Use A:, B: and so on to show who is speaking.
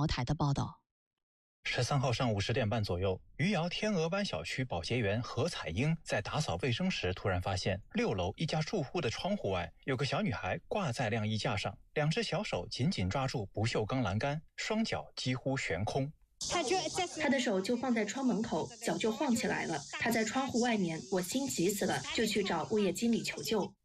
A: 茅台的报道。
B: 13号上午10点半左右，余姚天鹅湾小区保洁员何彩英在打扫卫生时，突然发现6楼一家住户的窗户外有个小女孩挂在晾衣架上，2只小手紧紧抓住不锈钢栏杆，双脚几乎悬空。
C: 他的手就放在窗门口，脚就晃起来了。他在窗户外面，我心急死了，就去找物业经理求救。